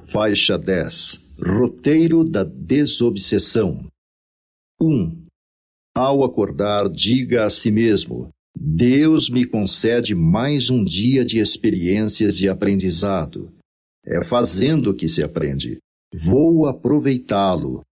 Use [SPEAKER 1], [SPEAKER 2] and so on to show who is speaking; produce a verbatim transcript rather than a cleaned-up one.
[SPEAKER 1] Faixa dez. Roteiro da desobsessão. um. Ao acordar, diga a si mesmo: Deus me concede mais um dia de experiências e aprendizado. É fazendo que se aprende. Vou aproveitá-lo.